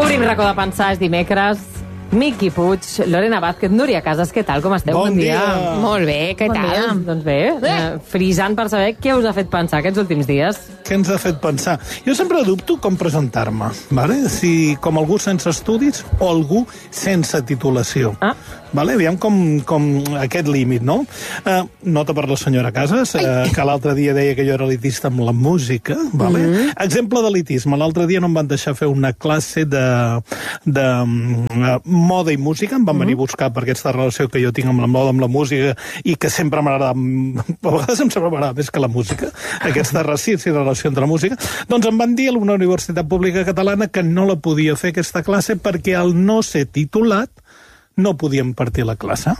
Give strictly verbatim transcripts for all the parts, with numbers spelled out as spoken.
Obrim racó de pensar, és dimecres. Miqui Puig, Lorena Vázquez, Núria Casas, què tal, com esteu? Bon, bon dia. dia. Molt bé, què bon tal? Dia. Doncs bé, eh? frisant per saber què us ha fet pensar aquests últims dies. Què ens ha fet pensar? Jo sempre dubto com presentar-me, vale? Si com algú sense estudis o algú sense titulació. Ah. Vale? Aviam com, com aquest límit, no? Uh, nota per la senyora Casas, uh, que l'altre dia deia que jo era elitista amb la música, vale? Mm-hmm. Exemple d'elitisme. L'altre dia no em van deixar fer una classe de, de uh, moda i música, em van mm-hmm. venir a buscar per aquesta relació que jo tinc amb la moda, amb la música, i que sempre m'agrada, a vegades em sempre m'agrada més que la música, aquesta recíproca relació entre la música. Doncs em van dir a una universitat pública catalana que no la podia fer aquesta classe perquè al no ser titulat no podíem partir la classe.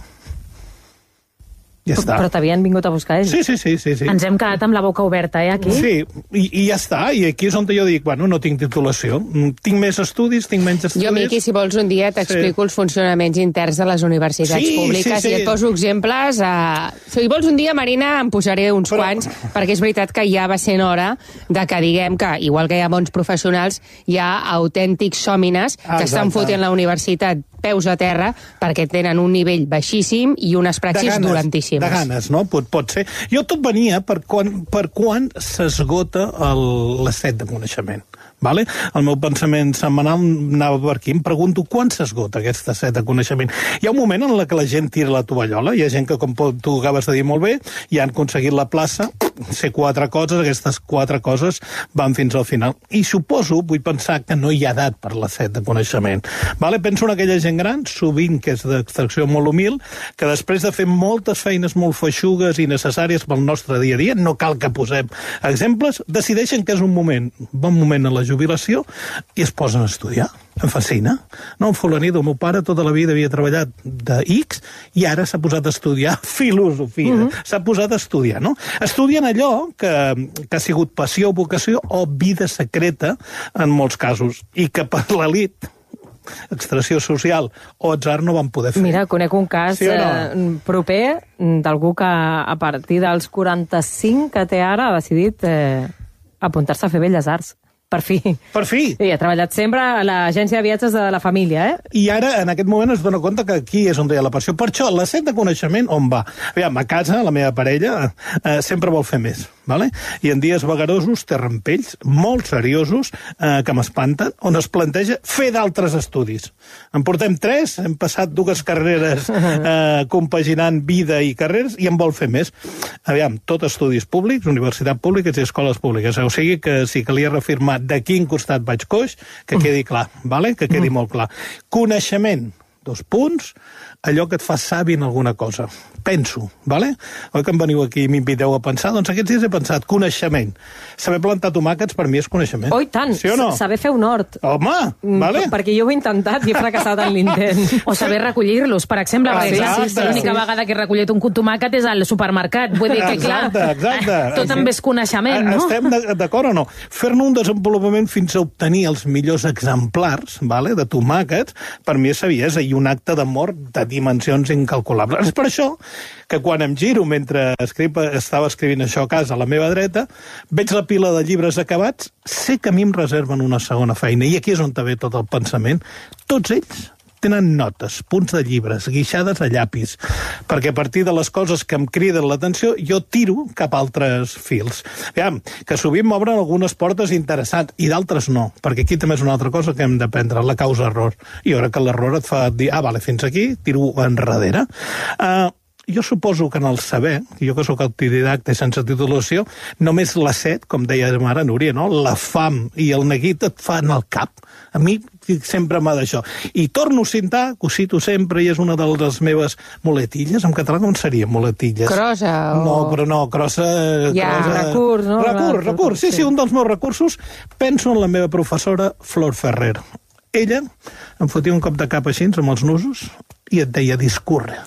Ja està. Però t'havien vingut a buscar ells? Sí, sí, sí, sí, sí. Ens hem quedat amb la boca oberta, eh, aquí? Sí, i, i ja està. I aquí és on jo dic, bueno, no tinc titulació. Tinc més estudis, tinc menys estudis... Jo, Miqui, si vols un dia t'explico sí. els funcionaments interns de les universitats sí, públiques sí, sí. i et poso exemples. A... Si vols un dia, Marina, em posaré uns Però... quants, perquè és veritat que ja va sent hora de que diguem que, igual que hi ha bons professionals, hi ha autèntics sòmines que Exacte. estan fotent la universitat peus a terra perquè tenen un nivell baixíssim i unes praxis dolentíssimes. De ganes, no? Pot, pot ser. Jo tot venia per quan, per quan s'esgota la set de coneixement. Vale? El meu pensament setmanal anava per aquí. Em pregunto quan s'esgota aquesta set de coneixement. Hi ha un moment en què la gent tira la tovallola. Hi ha gent que, com tu acabes de dir molt bé, ja han aconseguit la plaça, ser quatre coses, aquestes quatre coses van fins al final. I suposo, vull pensar, que no hi ha edat per la set de coneixement. Vale? Penso en aquella gent gran, sovint que és d'extracció molt humil, que després de fer moltes feines molt feixugues i necessàries pel nostre dia a dia, no cal que posem exemples, decideixen que és un moment, bon moment a la jubilació, i es posen a estudiar. Em fascina. No, en fulanit, el meu pare tota la vida havia treballat de X i ara s'ha posat a estudiar filosofia. Mm-hmm. S'ha posat a estudiar, no? Estudien allò que, que ha sigut passió, vocació o vida secreta en molts casos, i que per l'elit, extracció social o atzar no van poder fer. Mira, conec un cas sí no? eh, proper d'algú que a partir dels quaranta-cinc que té ara ha decidit eh, apuntar-se a fer Belles Arts. Per fi. Per fi. I ha treballat sempre a l'agència de viatges de la família, eh? I ara, en aquest moment, es dona compte que aquí és on hi ha la passió. Per això, la set de coneixement, on va? Aviam, a casa, la meva parella eh, sempre vol fer més, vale? I en dies vagarosos té rampells molt seriosos eh, que m'espanten, on es planteja fer d'altres estudis. En portem tres, hem passat dues carreres eh, compaginant vida i carreres, i en vol fer més. Aviam, tot estudis públics, universitat públiques i escoles públiques. O sigui que si calia reafirmar de quin costat vaig coix, que quedi clar, vale? Que quedi molt clar. Coneixement, dos punts, allò que et fa savi en alguna cosa. Penso, vale? Oi que em veniu aquí i m'inviteu a pensar? Doncs aquests dies he pensat, coneixement. Saber plantar tomàquets per mi és coneixement. Oh, i tant! Sí o no? Saber fer un hort. Home, vale? Mm, perquè jo ho he intentat i he fracassat en l'intent. O saber recollir-los, per exemple. Ah, perquè exacte. sí, l'única vegada que he recollit un tomàquet és al supermercat. Vull dir que, clar, exacte, exacte. tot amb més coneixement, no? Estem d'acord o no? Fer-ne un desenvolupament fins a obtenir els millors exemplars, vale, de tomàquets, per mi és saviesa i un acte d'amor de dimensions incalculables. És per això que quan em giro mentre escrip, estava escrivint això a casa a la meva dreta, veig la pila de llibres acabats, sé que a mi em reserven una segona feina, i aquí és on ve tot el pensament. Tots ells tenen notes, punts de llibres, guixades a llapis, perquè a partir de les coses que em criden l'atenció jo tiro cap a altres fils. Aviam, que sovint m'obren algunes portes interessants i d'altres no, perquè aquí també és una altra cosa que hem d'aprendre, la causa-error. I ara que l'error et fa dir, ah, vale, fins aquí, tiro enrere. Uh, jo suposo que en el saber, jo que sóc autodidacta i sense titulació, només la set, com deia ara Núria, no? La fam i el neguit et fan el cap. A mi sempre m'ha d'això. I torno a citar, que ho cito sempre, i és una de les meves muletilles. En català com seria muletilles? Crossa o... No, però no, crossa... Ja, crossa... recurs, no? Recurs, recurs. Sí, sí, un dels meus recursos. Penso en la meva professora Flor Ferrer. Ella em fotia un cop de cap així, amb els nusos, i et deia discurre.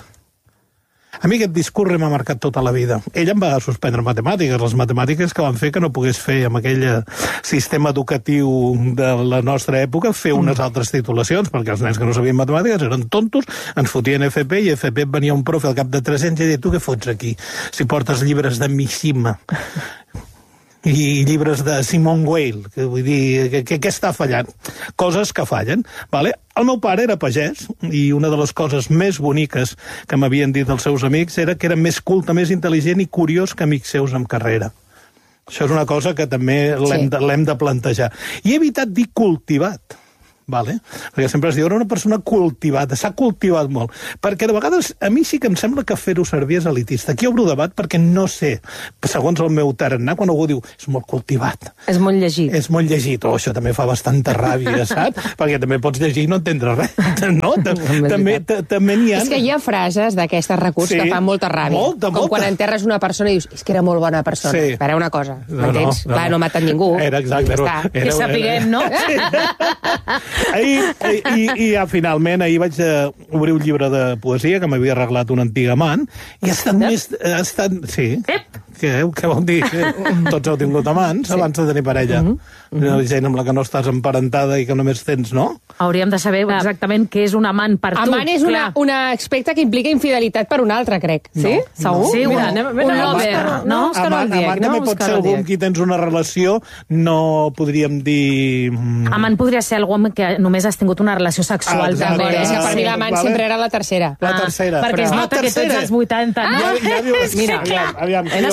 A mi aquest discurre m'ha marcat tota la vida. Ella em va suspendre matemàtiques, les matemàtiques que van fer que no pogués fer amb aquell sistema educatiu de la nostra època, fer unes altres titulacions, perquè els nens que no sabien matemàtiques eren tontos, ens fotien F P, i a F P venia un profe al cap de tres anys i deia, tu què fots aquí, si portes llibres de Mishima? i llibres de Simone Weil, que vull dir, que, que, que està fallant? Coses que fallen, vale? El meu pare era pagès, i una de les coses més boniques que m'havien dit els seus amics era que era més culte, més intel·ligent i curiós que amics seus amb carrera. Això és una cosa que també l'hem de, l'hem de plantejar. I he evitat dir cultivat, vale? Perquè sempre es diu, era una persona cultivada, s'ha cultivat molt, perquè de vegades a mi sí que em sembla que fer-ho servir és elitista. Aquí obro debat perquè no sé, segons el meu tarannà, quan algú diu és molt cultivat. És molt llegit. És molt llegit, oh, això també fa bastanta ràbia, saps? Perquè també pots llegir i no entendre res, no? També també n'hi ha... És que hi ha frases d'aquestes recurs sí, que fan molta ràbia. Molta, Com molta. Quan enterres una persona i dius, és que era molt bona persona. Sí. Espera una cosa, m'entens? No, no, Clar, no, no ha matat ningú. Era exacte. Era, era, que sapiguem, no? Sí. Ahir, i, i ja, finalment, ahir vaig uh, obrir un llibre de poesia que m'havia arreglat un antic amant, i ha estat més... Ha estat, sí. Què, què vol dir? Tots heu tingut amants sí. abans de tenir parella. Mm -hmm. Gent amb la que no estàs emparentada i que només tens, no? Hauríem de saber exactament què és un amant per tu. Amant és una, una aspecte que implica infidelitat per un altre, crec. No, sí? Segur? No. Sí, Mira, anem, anem, un lover. No, no, amant, amant també pot ser algú amb qui tens una relació, no podríem dir... Amant podria ser algú amb que només has tingut una relació sexual. Ah, també. És que per mi l'amant vale. sempre era la tercera. La tercera. Ah, perquè es nota que tots els vuitanta, no? Ja, ja dius, mira, aviam, aviam, he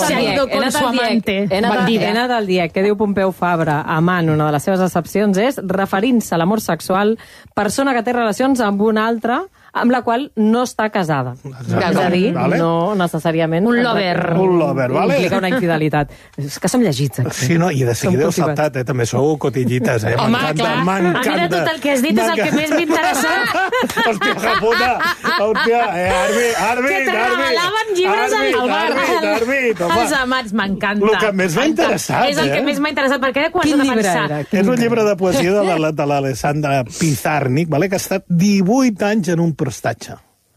anat al diec, què diu Pompeu Fabra? Amant, una de les seves accepcions és referint-se a l'amor sexual, persona que té relacions amb una altra amb la qual no està casada. Exacte. És a dir, vale. no necessàriament... Un lover. Un lover, vale. Implica una infidelitat. És que som llegits, aquí. Sí, no, i de seguida heu saltat, eh? També sou cotillites, eh? Home, clar. A mi de tot el que has dit és el que més m'interessa. Hòstia, que puta! Hòstia, eh, Arbi, Arbi, que te regalaven llibres al bar. Els amants, m'encanta. El que més m'ha interessat, eh? És el que més m'ha interessat, perquè quan Quin has de llibre pensar... era? És un llibre de poesia de l'Alessandra Pizarnik, vale? Que ha estat divuit anys en un prestatge.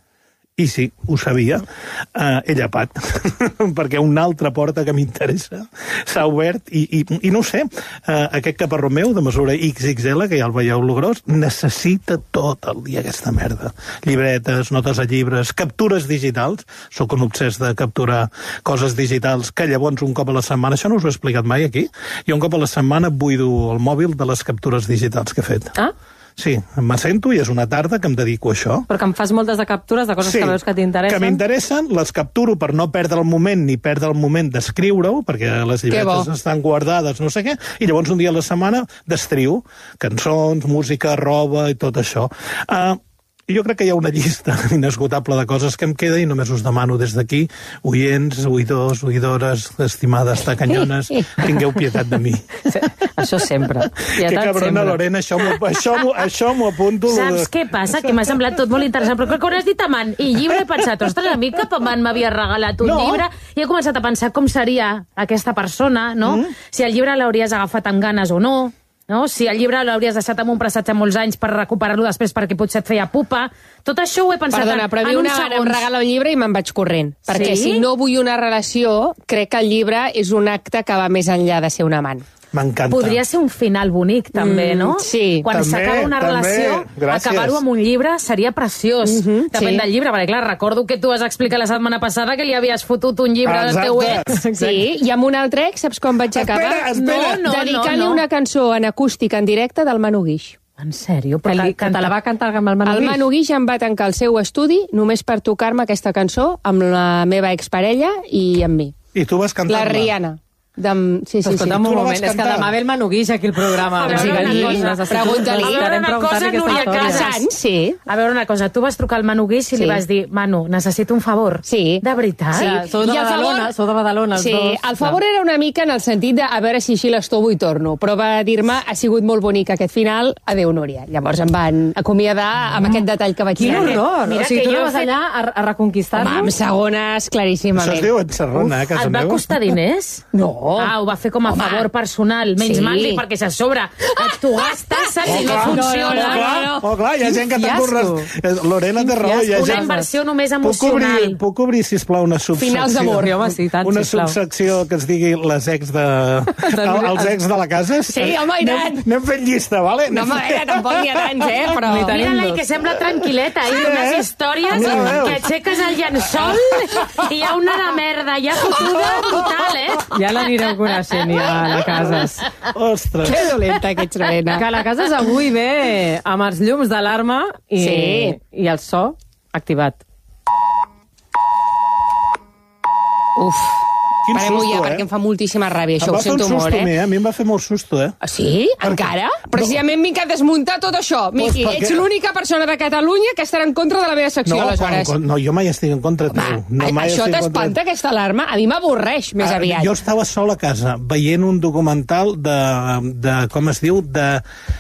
I sí, ho sabia, uh, he llepat, perquè una altra porta que m'interessa s'ha obert i, i, i no ho sé, uh, aquest caparró meu de mesura ics ics ele, que ja el veieu lo gros, necessita tot el dia aquesta merda. Llibretes, notes a llibres, captures digitals, sóc un obsès de capturar coses digitals, que llavors un cop a la setmana, això no us ho he explicat mai aquí, i un cop a la setmana buido el mòbil de les captures digitals que he fet. Ah? Sí, m'assento i és una tarda que em dedico a això. Però que em fas moltes de captures de coses sí, que veus que t'interessen. que m'interessen, les capturo per no perdre el moment ni perdre el moment d'escriure-ho, perquè les llibretes estan guardades, no sé què, i llavors un dia a la setmana destriu cançons, música, roba i tot això. Uh, jo crec que hi ha una llista inesgotable de coses que em queda i només us demano des d'aquí, oients, oïdors, oïdores, estimades tacanyones, tingueu pietat de mi. Sí, això sempre. Que cabrona, sempre. Lorena, això m'ho això això apunto. Saps què passa? Que m'ha semblat tot molt interessant, però quan has dit amant i llibre he pensat, ostres, a mi cap amant m'havia regalat un no. llibre, i he començat a pensar com seria aquesta persona, no? Mm. Si el llibre l'hauries agafat amb ganes o no, no? Si el llibre l'hauries deixat amb un prestatge molts anys per recuperar-lo després perquè potser et feia pupa. Tot això ho he pensat Perdona, però en, en un una, segons. em regala un llibre i me'n vaig corrent. Perquè sí? si no vull una relació, crec que el llibre és un acte que va més enllà de ser un amant. M'encanta. Podria ser un final bonic, també, mm, no? Sí. Quan s'acaba una també. relació, Gràcies. acabar-ho amb un llibre seria preciós. Mm -hmm, Depèn sí. del llibre, perquè, clar, recordo que tu has explicat la setmana passada que li havies fotut un llibre Exacte. del teu ex. Sí, i amb un altre ex, saps quan vaig acabar? Espera, espera. No, no, Dedicant-li no, no. una cançó en acústic en directe del Manu Guix. En sèrio? Que, li, que te la va cantar amb el Manu El Guix? Manu Guix em va tancar el seu estudi només per tocar-me aquesta cançó amb la meva exparella i amb mi. I tu vas cantar-la? La Rihanna. De... Sí, sí, sí. Escolta'm un moment, és que demà ve el Manu Guix aquí al programa. A veure una cosa, pregunta-li. A veure una cosa, Núria Casas. Sí. A veure una cosa, tu vas trucar al Manu Guix i Sí. li vas dir, Manu, necessito un favor. Sí. De veritat? Sí. Sou de I el Badalona, favor- sou de Badalona, els Sí, dos. el favor era una mica en el sentit de a veure si així l'estovo i torno, però va dir-me, ha sigut molt bonic aquest final, adéu, Núria. Llavors em van acomiadar amb aquest detall que vaig Quin fer. horror! Mira o sigui, que tu jo no vas he fet- allà a, a Home, reconquistar-lo? amb segones, Això claríssimament. es diu encerrona, a casa Et va meva? costar diners? No. Ah, ho va fer com a Home. favor personal, menys Sí. magnífic, perquè si a sobre et tu gastes, saps? Oh, I no clar, funciona. no, no, clar, no. oh, clar, hi ha Quin gent que t'ha fiasco. corres... Lorena té raó, hi ha Una gent... inversió només Puc emocional. obrir, puc obrir, sisplau, una subsecció? Finals d'amor. Sí, home, sí, tant, Una sisplau. subsecció que es digui les ex de... el- els ex de la casa? Sí, home, i tant. Anem, anem fent llista, vale? No, home, eh, tampoc n'hi ha tants, eh, però... Ni tenim Mira-la, i dos. que sembla tranquil·leta, i Sí, unes eh? històries Mira, veus? que aixeques el llençol i hi ha una de merda ja fotuda total, eh? Ja l'anirem anireu coneixent ja a la Casas. Ostres. Que dolenta que ets, Lorena. Que la Casas avui ve amb els llums d'alarma i, Sí. i el so activat. Uf. Quin Parem-ho susto, ja, eh? perquè em fa moltíssima ràbia, això Em ho va fer un sento susto molt, a mi, eh? a mi em va fer molt susto, eh? Ah, sí? Encara? Precisament vinc a desmuntar tot això. Miqui, perquè- ets l'única persona de Catalunya que estarà en contra de la meva secció, No, aleshores. quan- no, jo mai estic en contra teu. Va, No, mai això estic en contra t'espanta, aquesta alarma? A mi m'avorreix, més Ah, aviat. Jo estava sol a casa veient un documental de, de com es diu, de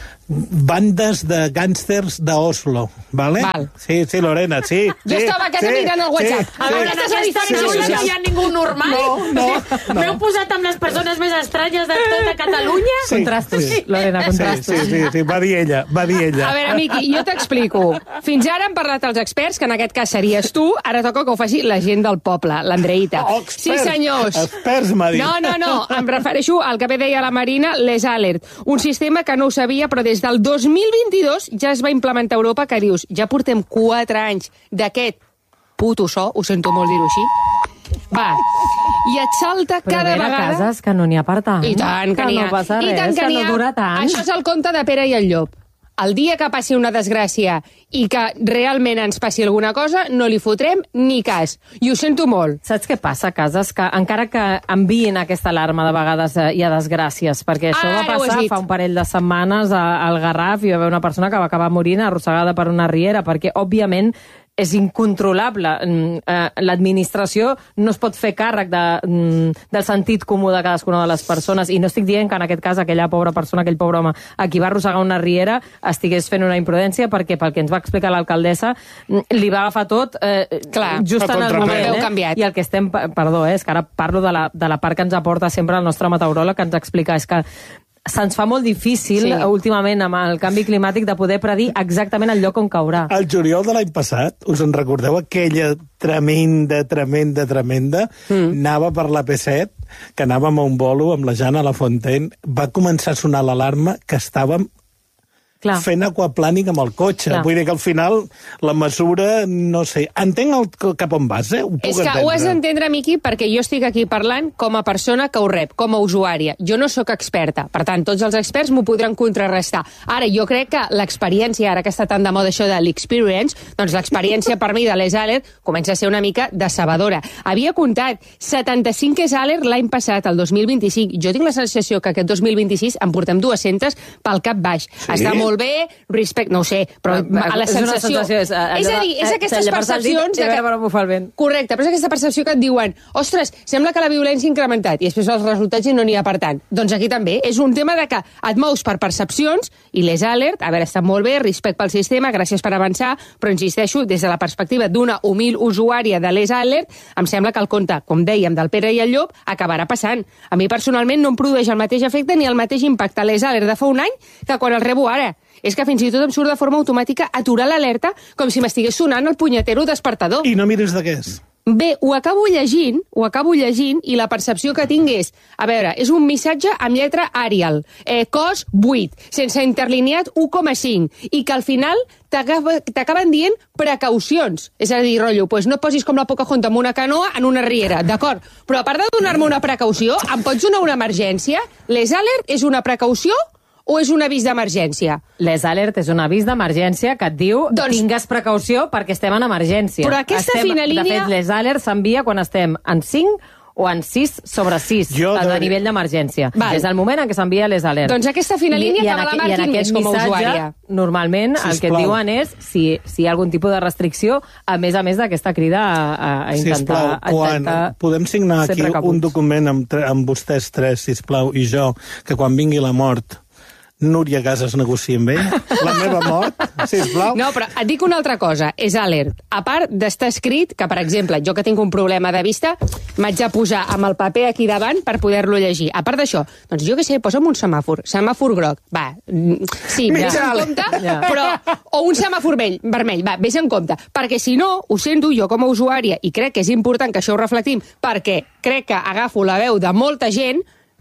bandes de gàngsters d'Oslo, vale? Val. Sí, sí, Lorena, sí. Jo sí, estava a casa sí, mirant el WhatsApp. Sí, A veure, Aquesta en és la aquesta diferència taula social. no hi ha ningú normal. No, no, no. M'heu posat amb les persones més estranyes de tota Catalunya? Sí, Contrastos, sí. Lorena, Sí, contrastos. sí, sí, sí, va dir ella, va dir ella. A veure, Miqui, jo t'explico. Fins ara han parlat els experts, que en aquest cas series tu, ara toca que ho faci la gent del poble, l'Andreïta. Oh, Sí, experts, senyors. experts, m'ha dit. No, no, no, em refereixo al que bé deia la Marina, les Alert. Un sistema que no ho sabia, però des del dos mil vint-i-dos ja es va implementar a Europa, que dius, ja portem quatre anys d'aquest puto so, ho sento molt dir-ho així. Va, i et salta Però cada a veure, vegada... Cases, que no n'hi ha per tant. I tant, que n'hi ha. no passa I res, tant que, n'hi no ha. dura tant. Això és el conte de Pere i el Llop. El dia que passi una desgràcia i que realment ens passi alguna cosa, no li fotrem ni cas. I ho sento molt. Saps què passa, Cases? Que encara que enviïn aquesta alarma de vegades eh, hi ha desgràcies, perquè això Ara va ho has passar dit. fa un parell de setmanes a- al Garraf i va haver una persona que va acabar morint arrossegada per una riera, perquè, òbviament, és incontrolable. Mm, eh, L'administració no es pot fer càrrec de, mm, del sentit comú de cadascuna de les persones, i no estic dient que en aquest cas aquella pobra persona, aquell pobre home, a qui va arrossegar una riera, estigués fent una imprudència, perquè pel que ens va explicar l'alcaldessa, mm, li va agafar tot eh, Clar, just a en el contrapeu. moment. Heu Eh? canviat. I el que estem... Perdó, eh, és que ara parlo de la, de la part que ens aporta sempre el nostre meteoròleg, que ens explica, és que se'ns fa molt difícil Sí. sí. últimament amb el canvi climàtic de poder predir exactament el lloc on caurà. El juliol de l'any passat, us en recordeu aquella tremenda, tremenda, tremenda? Mm. Anava per la P set, que anàvem a un bolo amb la Jana Lafontaine, va començar a sonar l'alarma que estàvem Clar. fent aquaplànic amb el cotxe. Clar. Vull dir que al final la mesura, no sé, entenc el, cap on vas, eh? Ho puc És que entendre. ho has d'entendre, Miqui, perquè jo estic aquí parlant com a persona que ho rep, com a usuària. Jo no sóc experta, per tant, tots els experts m'ho podran contrarrestar. Ara, jo crec que l'experiència, ara que està tan de moda això de l'experience, doncs l'experiència per mi de les Alert comença a ser una mica decebedora. Havia comptat setanta-cinc és Alert l'any passat, el dos mil vint-i-cinc. Jo tinc la sensació que aquest dos mil vint-i-sis en portem dues-centes pel cap baix. Sí? Està molt bé, respect, no ho sé, però a la És una sensació... sensació, és, allò és a de- dir, és eh, aquestes llepar-se el dit percepcions... i de veure que- per on bufa el vent. Correcte, però és aquesta percepció que et diuen ostres, sembla que la violència ha incrementat i després els resultats i no n'hi ha per tant. Doncs aquí també és un tema de que et mous per percepcions i les Alert, a veure, estan molt bé, respecte pel sistema, gràcies per avançar, però insisteixo, des de la perspectiva d'una humil usuària de les Alert, em sembla que el conte, com dèiem, del Pere i el Llop, acabarà passant. A mi personalment no em produeix el mateix efecte ni el mateix impacte les Alert de fa un any que quan el rebo ara. És que fins i tot em surt de forma automàtica aturar l'alerta com si m'estigués sonant el punyetero despertador. I no mires de què és. Bé, ho acabo llegint, ho acabo llegint i la percepció que tinc és, a veure, és un missatge amb lletra Arial, eh, cos vuit, sense interlineat u coma cinc, i que al final t'acaba- t'acaben dient precaucions. És a dir, rotllo, pues no posis com la Pocahontas amb una canoa en una riera, d'acord? Però a part de donar-me una precaució, em pots donar una emergència? Les Alert és una precaució o és un avís d'emergència? Les Alert és un avís d'emergència que et diu Doncs- tingues precaució perquè estem en emergència. Però aquesta estem, fina línia- De fet, les Alert s'envia quan estem en cinc o en sis sobre sis Jo a de- nivell d'emergència. Val. És el moment en què s'envia les Alert. Doncs aquesta fina línia que en me la aqu- marquin i en més aquest com a missatge, usuària. Normalment el que et Sisplau. diuen és si, si hi ha algun tipus de restricció, a més a més d'aquesta crida a, a, a intentar... Sisplau, a quan intentar podem signar ser aquí precabuts. un document amb, tre- amb vostès tres, sisplau, i jo, que quan vingui la mort Núria Casas negociï amb ell, la meva mort, sisplau. No, però et dic una altra cosa, és Alert. A part d'estar escrit, que per exemple, jo que tinc un problema de vista, m'haig de posar amb el paper aquí davant per poder-lo llegir. A part d'això, doncs jo què sé, posa'm un semàfor, semàfor groc, va, mm, sí, vés en compte, Ja. però, o un semàfor vell, vermell, va, vés en compte, perquè si no, ho sento jo com a usuària, i crec que és important que això ho reflectim, perquè crec que agafo la veu de molta gent,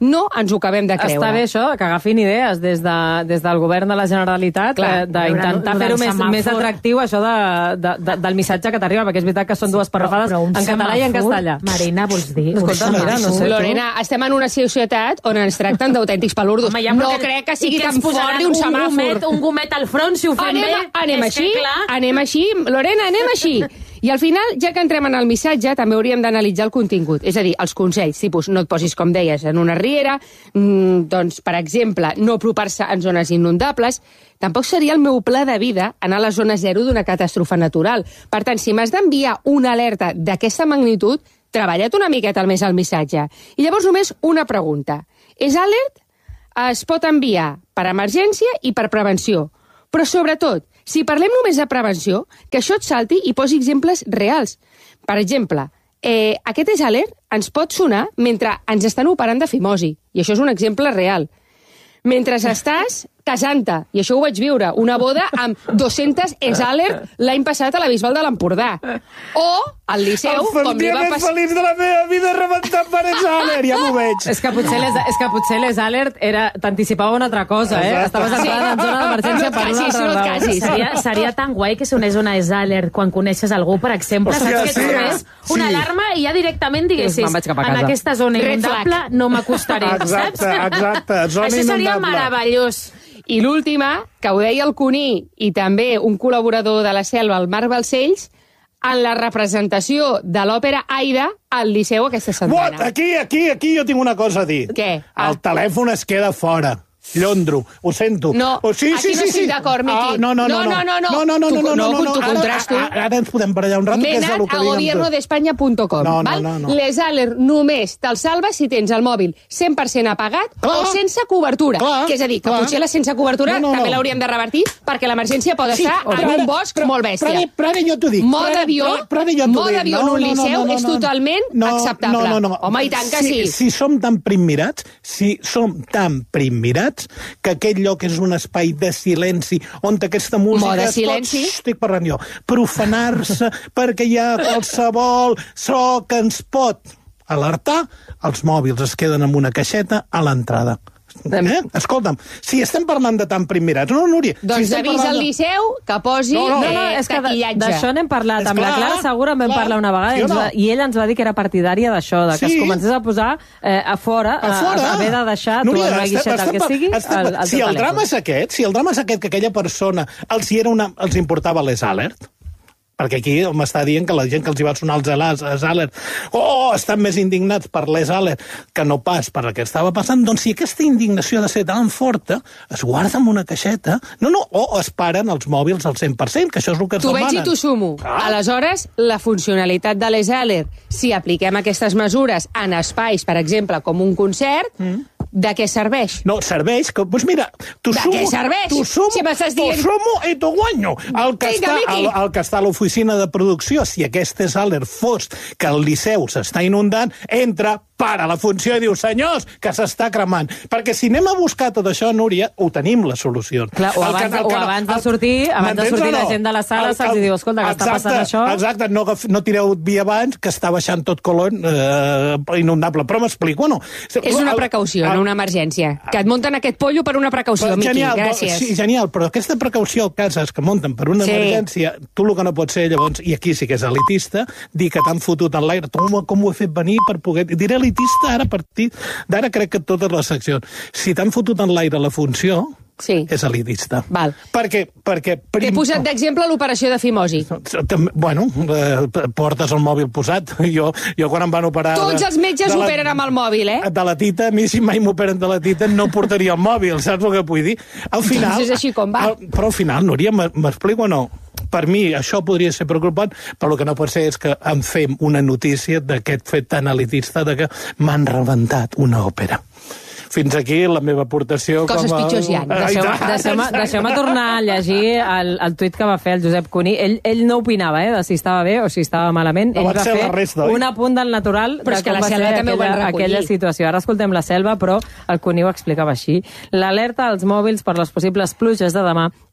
no ens ho acabem de creure. Està bé això, que agafin idees des, de, des del govern de la Generalitat d'intentar fer-ho més, més atractiu, això de, de, de, del missatge que t'arriba, perquè és veritat que són dues parrafades en català i en castellà. Marina, vols dir? Escolta, mira, no sé, Lorena, estem en una societat on ens tracten d'autèntics palurdos. Home, ja, no que, crec que sigui tan fort d'un semàfor. Gomet, un gomet al front, si ho fem anem, bé. Anem així, anem així. Lorena, anem així. I al final, ja que entrem en el missatge, també hauríem d'analitzar el contingut. És a dir, els consells, tipus, no et posis, com deies, en una riera, mmm, doncs, per exemple, no apropar-se en zones inundables. Tampoc seria el meu pla de vida anar a la zona zero d'una catàstrofe natural. Per tant, si m'has d'enviar una alerta d'aquesta magnitud, treballa't una miqueta més el missatge. I llavors només una pregunta. És alert? Es pot enviar per emergència i per prevenció. Però sobretot, si parlem només de prevenció, que això et salti i posi exemples reals. Per exemple, eh, aquest és alert ens pot sonar mentre ens estan operant de fimosi. I això és un exemple real. Mentre estàs casant-te, i això ho vaig viure, una boda amb dos-cents és alert l'any passat a la Bisbal de l'Empordà. O al Liceu, com li va passar... El passar... feliç de la meva vida rebentat per és alert, ja m'ho veig. És que potser les, és que potser les alert era t'anticipava una altra cosa, eh? Exacte. Estaves entrant en zona d'emergència No per una casis, altra no raó. casis. Seria, seria tan guai que sonés una és alert quan coneixes algú, per exemple, Hòstia, saps que sí, sonés sí. una alarma i ja directament diguessis Me'n vaig cap a en casa. aquesta zona Red inundable flag. no m'acostaré, Exacte, saps? exacte, zona Això seria inundable. meravellós. I l'última, que ho deia el Cuní i també un col·laborador de la Selva, el Marc Balcells, en la representació de l'òpera Aida al Liceu aquesta setmana. What? Aquí, aquí, aquí jo tinc una cosa a dir. Què? El telèfon es queda fora. Llondro, ho sento. No, oh, sí, aquí sí, no sí, estic sí. d'acord, Miqui. Ah, no, no, no, No, no, no, no. no, no, no, Tu- no, no, no, no, no. tu Ara, contras, tu. ara, ara ens podem barallar un rato, M'he que és el anat que a diguem gobierno tu. d'espanya punt com. No, no, val? no, no. Les alert només te'l salva si tens el mòbil cent per cent apagat Clar. o sense cobertura. Clar, que és a dir, que clar. potser la sense cobertura No, no, també no. l'hauríem de revertir perquè l'emergència pot Sí, estar però en ara- un bosc però- molt bèstia. Però ara, però ara jo t'ho dic. Mode Però ara- avió, però- però ara jo t'ho mode dic. avió en un liceu és totalment no, acceptable. No, no, no. Home, i tant que sí. Si, si som tan primmirats, si som tan primmirats, que aquest lloc és un espai de silenci, on aquesta música Mode es silenci. pot, estic parlant jo, profanar-se perquè hi ha qualsevol so que ens pot alertar, els mòbils es queden en una caixeta a l'entrada. Eh? Escolta'm, si estem parlant de tan primmirats, no, Núria? Doncs si estem avisa parlant al de- Liceu que posi No, no, No, no, eh, és que de- taquillatge. d'això n'hem parlat. És Amb la clar, Clara Segura en vam clar. parlar una vegada Sí i, o ens no? va, i ella ens va dir que era partidària d'això, de que Sí. es comencés a posar eh, a fora, A fora. a haver de deixar Núria, tu en una estem- guixeta, el estem que par- sigui, estem el, par- el si teu el telèfon. drama és aquest, si el drama és aquest, que aquella persona els, hi era una, els importava les alert, perquè aquí m'està dient que la gent que els hi va sonar els alert, els alert oh, estan més indignats per les alert que no pas per el que estava passant, doncs si aquesta indignació ha de ser tan forta, es guarda en una caixeta, no, no, o es paren els mòbils al cent per cent, que això és el que ens T'ho veig demanen. i t'ho sumo. Ah. Aleshores, la funcionalitat de les alert, si apliquem aquestes mesures en espais, per exemple, com un concert, mm. de què serveix? No, serveix que... Doncs mira, t'ho De sumo... què serveix? T'ho sumo, Si m'estàs dient- t'ho sumo i t'ho guanyo. El que, Vinga, està, Miqui. el, el que està a l'oficina de producció, si aquest és alert fos que el Liceu s'està inundant, entra, para la funció i diu, senyors, que s'està cremant. Perquè si anem a buscar tot això, Núria, ho tenim, la solució. Clar, o El abans, que- el o que no- abans de el- sortir, abans de m'entens sortir o la no? gent de la sala El- se'ls el- diu, escolta, que està exacte, passant això. Exacte, no, agaf- no tireu via abans, que està baixant tot Colón eh, inundable. Però m'explico, no? És una El- precaució, el- no una emergència. Que et munten aquest pollo per una precaució, Però, Miqui. genial, Gràcies. Sí, genial, però aquesta precaució al cas és que munten per una Sí. emergència, tu el que no pots ser, llavors, i aquí sí que és elitista, dir que t'han fotut en l'aire, com, com ho he fet venir per poder... Diré elitista ara a partir d'ara crec que totes les seccions. Si t'han fotut en l'aire la funció, Sí. és elitista. Val. Perquè... perquè T'he posat d'exemple l'operació de fimosi. També, bueno, eh, portes el mòbil posat. Jo, jo quan em van operar... Tots de- els metges de la- operen amb el mòbil, eh? De la tita, a mi si mai m'operen de la tita no portaria el mòbil, saps el que vull dir? Al final... Doncs és així com va. Al, però al final, Núria, m'explico o no? Per mi això podria ser preocupant, però el que no pot ser és que em fem una notícia d'aquest fet tan elitista de que m'han rebentat una òpera. Fins aquí la meva aportació. Coses com a... pitjors hi ha. Ai, Deixeu-me tant. deixeu deixeu tornar a llegir el, el tuit que va fer el Josep Cuní. Ell, ell no opinava eh, de si estava bé o si estava malament. No Ell van va ser fer la resta, oi? un apunt del natural Però de és que com la va Selva ser també ho van aquella, recollir. aquella situació. Ara escoltem la Selva, però el Cuní ho explicava així. L'alerta als mòbils per les possibles pluges de demà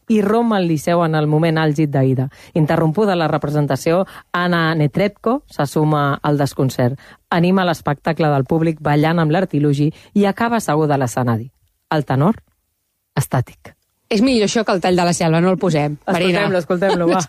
irromp al Liceu en el moment àlgid d'Aida. Interrompuda la representació, Anna Netrebko se suma al desconcert. Anima l'espectacle del públic ballant amb l'artilugi i acaba asseguda a l'escenari. El tenor, estàtic. És millor això que el tall de la selva, no el posem. Escoltem-lo, escoltem-lo, va.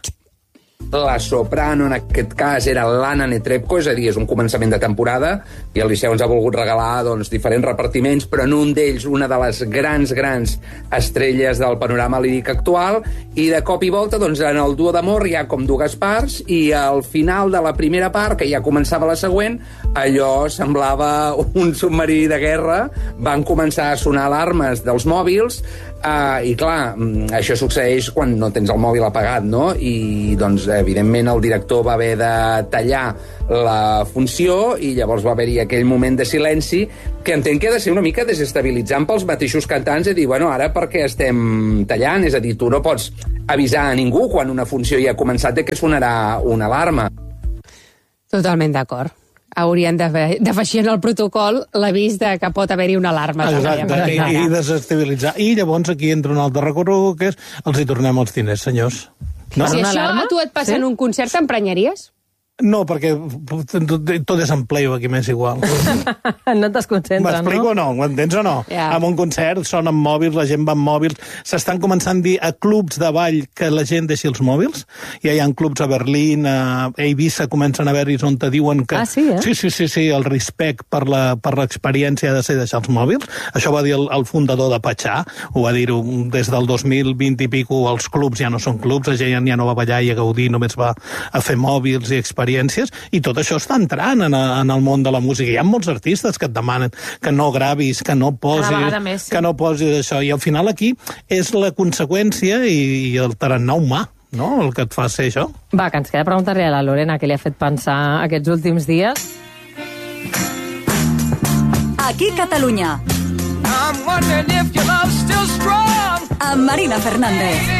La soprano, en aquest cas, era l'Anna Netrebko, és a dir, és un començament de temporada, i el Liceu ens ha volgut regalar doncs, diferents repartiments, però en un d'ells, una de les grans, grans estrelles del panorama líric actual, i de cop i volta, doncs, en el duo d'amor hi ha com dues parts, i al final de la primera part, que ja començava la següent, allò semblava un submarí de guerra, van començar a sonar alarmes dels mòbils, Uh, i clar, això succeeix quan no tens el mòbil apagat, no? I doncs evidentment el director va haver de tallar la funció i llavors va haver-hi aquell moment de silenci que entenc que ha de ser una mica desestabilitzant pels mateixos cantants i dir, bueno, ara per què estem tallant? És a dir, tu no pots avisar a ningú quan una funció ja ha començat de que sonarà una alarma. Totalment d'acord. Haurien d'afegir en el protocol l'avís de que pot haver-hi una alarma. Exacte, i, i desestabilitzar. I llavors aquí entra un altre recorregut, que és els hi tornem els diners, senyors. No? Si això a tu et passa sí? en un concert, t'emprenyaries? No, perquè tot és en playback i m'és igual. No et desconcentres, no? M'explico o no? Ho entens o no? Yeah. En un concert sonen mòbils, la gent va amb mòbils. S'estan començant a dir a clubs de ball que la gent deixi els mòbils. Ja hi ha clubs a Berlín, a Eivissa, comencen a haver-hi on te diuen que... Ah, sí, eh? Sí, sí, sí, sí, el respect per la, per l'experiència ha de ser deixar els mòbils. Això va dir el, el fundador de Patxà, ho va dir-ho des del dos mil vint i pico, els clubs ja no són clubs, la gent ja no va ballar i a gaudir, només va a fer mòbils i experiències. I tot això està entrant en, en el món de la música. Hi ha molts artistes que et demanen que no gravis, que no posis, més, sí. que no posis això. I al final aquí és la conseqüència i, i el tarannà humà, no?, el que et fa ser això. Va, que ens queda preguntar-li a la Lorena què li ha fet pensar aquests últims dies. Aquí Catalunya. Amb Marina Fernández.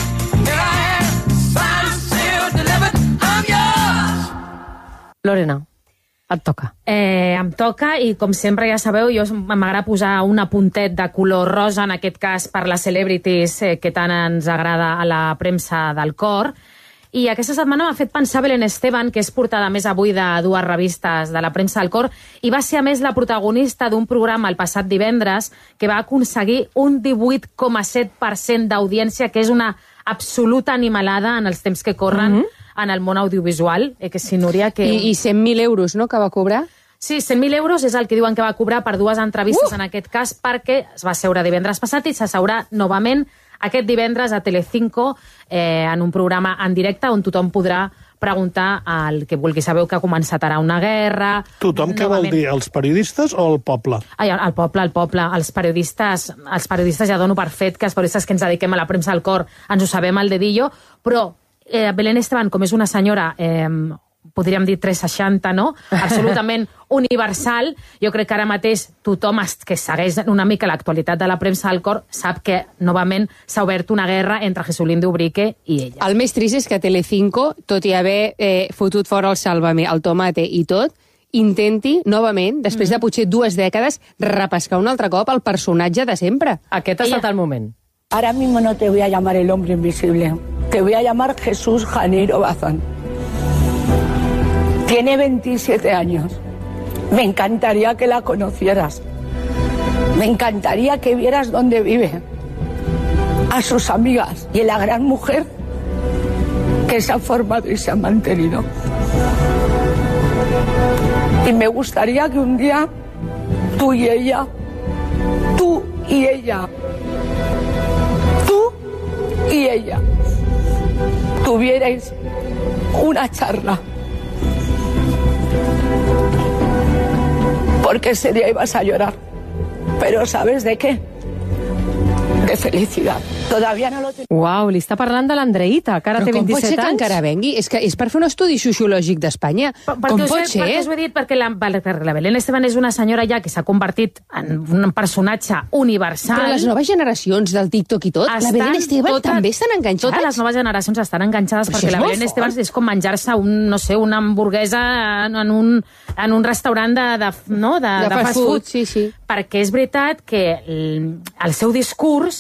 Lorena, et toca. Eh, em toca, i com sempre ja sabeu, jo m'agrada posar un apuntet de color rosa, en aquest cas per les celebrities eh, que tant ens agrada a la premsa del cor. I aquesta setmana m'ha fet pensar Belén Esteban, que és portada més avui de dues revistes de la premsa del cor, i va ser a més la protagonista d'un programa el passat divendres que va aconseguir un divuit coma set per cent d'audiència, que és una absoluta animalada en els temps que corren, mm-hmm. en el món audiovisual, eh, que si Núria... Que... I, I cent mil euros, no?, que va cobrar? Sí, cent mil euros és el que diuen que va cobrar per dues entrevistes, uh! en aquest cas, perquè es va seure divendres passat i s'asseurà novament aquest divendres a Telecinco eh, en un programa en directe on tothom podrà preguntar al que vulgui. Sabeu que ha començat ara una guerra... Tothom què vol dir? Els periodistes o el poble? Ai, el poble, el poble. Els periodistes, els periodistes ja dono per fet que els periodistes que ens dediquem a la premsa del cor ens ho sabem al dedillo, però eh, Belén Esteban, com és una senyora... Eh, podríem dir tres seixanta, no? Absolutament universal. Jo crec que ara mateix tothom que segueix una mica l'actualitat de la premsa del cor sap que, novament, s'ha obert una guerra entre Jesulín de Ubrique i ella. El més trist és que Telecinco, tot i haver eh, fotut fora el Sálvame, el Tomate i tot, intenti, novament, després mm. de potser dues dècades, repescar un altre cop el personatge de sempre. Aquest ha estat el moment. Ahora mismo no te voy a llamar el hombre invisible. Te voy a llamar Jesús Janeiro Bazán. Tiene veintisiete años. Me encantaría que la conocieras. Me encantaría que vieras dónde vive. A sus amigas. Y la gran mujer que se ha formado y se ha mantenido. Y me gustaría que un día tú y ella, tú y ella, tú y ella, tuvierais una charla. Porque ese día ibas a llorar. Pero ¿sabes de qué? De felicidad. Todavía no lo tengo. Uau, li està parlant de l'Andreïta, que ara té vint-i-set anys. Com pot ser que encara vengui? És que és per fer un estudi sociològic d'Espanya. Com pot ser? Perquè us ho he dit, perquè la, la Belén Esteban és una senyora ja que s'ha convertit en un personatge universal. Però les noves generacions del TikTok i tot, estan, la Belén Esteban tota, també estan enganxats? Totes les noves generacions estan enganxades però perquè la Belén Esteban és com menjar-se un, no sé, una hamburguesa en un, en un restaurant de, de, no, de, de, de fast food. Sí, sí. Perquè és veritat que el, el seu discurs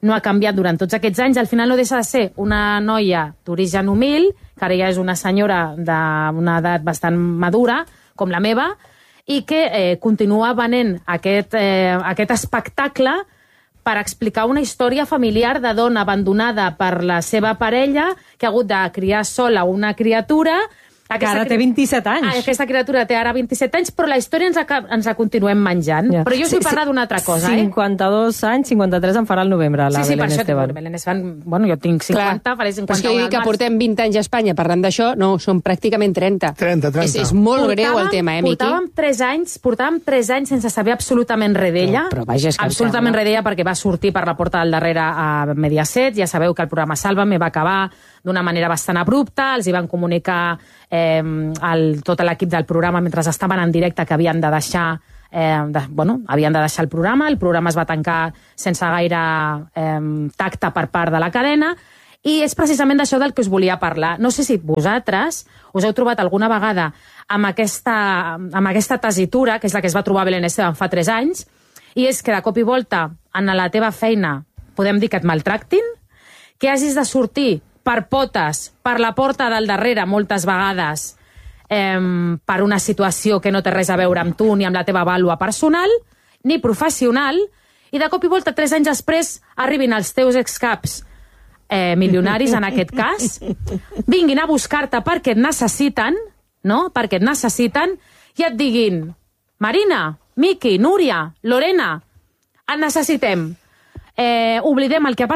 no ha canviat durant tots aquests anys. Al final no deixa de ser una noia d'origen humil, que ara ja és una senyora d'una edat bastant madura, com la meva, i que eh, continua venent aquest, eh, aquest espectacle per explicar una història familiar de dona abandonada per la seva parella, que ha hagut de criar sola una criatura. Que ara té vint-i-set anys. Ah, aquesta criatura té ara vint-i-set anys, però la història ens, a, ens la continuem menjant. Ja. Però jo us vull parlar d'una altra cosa, eh? cinquanta-dos anys, cinquanta-tres en farà el novembre, la sí, sí, Belén Esteban. Belén Esteban. Bueno, jo tinc cinquanta, faré cinquanta. Però és que, que portem vint anys a Espanya parlant d'això, no, són pràcticament trenta. trenta, trenta. És, és molt portàvem, greu el tema, eh, Miqui? Portàvem tres anys, portàvem tres anys sense saber absolutament res d'ella. Però, però vaja, és que absolutament res d'ella, perquè va sortir per la porta del darrere a Mediaset. Ja sabeu que el programa Sálvame va acabar d'una manera bastant abrupta, els hi van comunicar eh, el, tot l'equip del programa mentre estaven en directe que havien de deixar eh, de, bueno, havien de deixar el programa, el programa es va tancar sense gaire eh, tacte per part de la cadena, i és precisament d'això del que us volia parlar. No sé si vosaltres us heu trobat alguna vegada amb aquesta, amb aquesta tessitura, que és la que es va trobar Belén Esteban fa tres anys, i és que de cop i volta en la teva feina podem dir que et maltractin, que hagis de sortir per potes, per la porta del darrere, moltes vegades, eh, per una situació que no té res a veure amb tu ni amb la teva vàlua personal, ni professional, i de cop i volta, tres anys després, arribin els teus excaps eh, milionaris, en aquest cas, vinguin a buscar-te perquè et necessiten, no?, perquè et necessiten, i et diguin, Marina, Miqui, Núria, Lorena, et necessitem. Eh, oblidem el que ha passat,